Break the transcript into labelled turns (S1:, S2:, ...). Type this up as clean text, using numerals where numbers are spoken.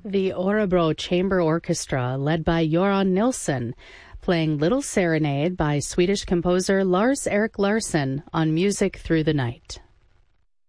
S1: The Örebro Chamber Orchestra, led by Göran Nilsson, playing Little Serenade by Swedish composer Lars Erik Larsson on Music Through the Night.